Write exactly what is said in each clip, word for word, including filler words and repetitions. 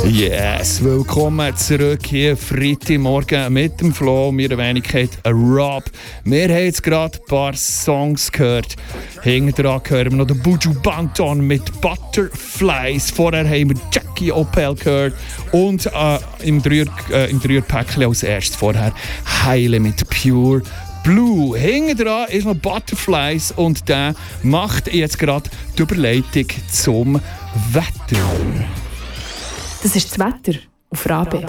Yes, willkommen zurück hier Freitagmorgen mit dem Flo, meiner Wenigkeit Rob. Wir haben jetzt gerade ein paar Songs gehört. Hinten dran hören wir noch den Buju Banton mit Butterflies. Vorher haben wir Jackie Opel gehört. Und äh, im Dreier-Päckchen äh, im Dreier-Päckchen als erstes vorher Heile mit Pure Blue. Hinten dran ist noch Butterflies und der macht jetzt gerade die Überleitung zum Wetter. Das ist das Wetter auf Rabe.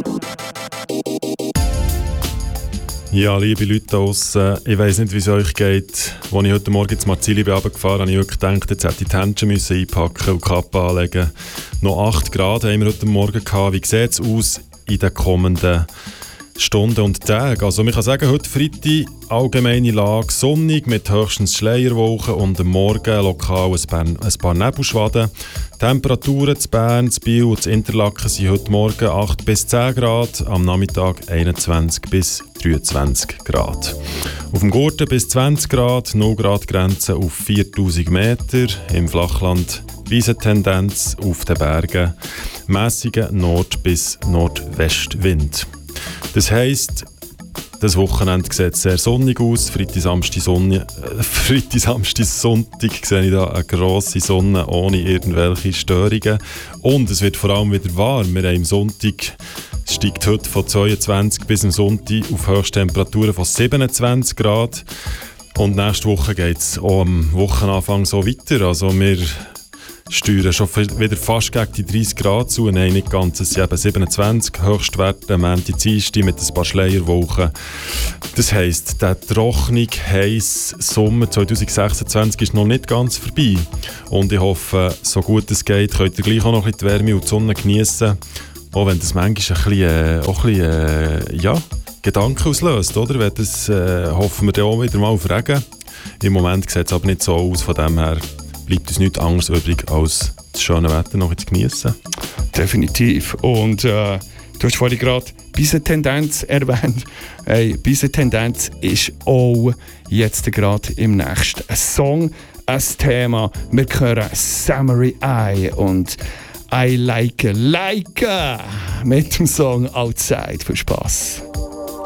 Ja, liebe Leute da draussen, ich weiss nicht, wie es euch geht. Als ich heute Morgen zu Marzili runtergefahren bin, habe ich wirklich gedacht, jetzt hätte ich die Händchen müssen einpacken und die Kappe anlegen. Noch acht Grad haben wir heute Morgen gehabt. Wie sieht es aus in den kommenden Stunden und Tagen? Also man kann sagen, heute Freitag allgemeine Lage sonnig mit höchstens Schleierwolken und am Morgen lokal ein paar Nebelschwaden. Temperaturen zu Bern, zu Biel und zu Interlaken sind heute Morgen acht bis zehn Grad, am Nachmittag einundzwanzig bis dreiundzwanzig Grad. Auf dem Gurten bis zwanzig Grad, null Grad Grenze auf viertausend Meter, im Flachland weise Tendenz, auf den Bergen mässiger Nord- bis Nordwestwind. Das heisst, das Wochenende sieht sehr sonnig aus. Freitag, Samstag, Sonne, äh, Freitag, Samstag, Sonntag sehe ich da eine grosse Sonne ohne irgendwelche Störungen. Und es wird vor allem wieder warm. Wir haben am Sonntag, es steigt heute von zweiundzwanzig bis am Sonntag auf Höchsttemperaturen von siebenundzwanzig Grad. Und nächste Woche geht es auch am Wochenanfang so weiter. Also wir steuern schon wieder fast gegen die dreißig Grad zu. Nein, nicht ganz, es sind eben siebenundzwanzig Höchstwerte, Montag, Dienstag mit ein paar Schleierwolken. Das heisst, der trockene, heisse Sommer zwanzig sechsundzwanzig ist noch nicht ganz vorbei. Und ich hoffe, so gut es geht, könnt ihr gleich auch noch ein bisschen die Wärme und die Sonne genießen. Auch wenn das manchmal ein bisschen, äh, auch ein bisschen äh, ja, Gedanken auslöst, oder? Wenn das, äh, hoffen wir dann auch wieder mal auf Regen. Im Moment sieht es aber nicht so aus, von dem her bleibt uns nichts anderes übrig, als das schöne Wetter noch zu genießen. Definitiv. Und äh, du hast vorhin gerade diese Tendenz erwähnt. Hey, diese Tendenz ist auch jetzt gerade im nächsten Song ein Thema. Wir hören Samurai Eye und I Like a Like a mit dem Song Outside. Viel Spass.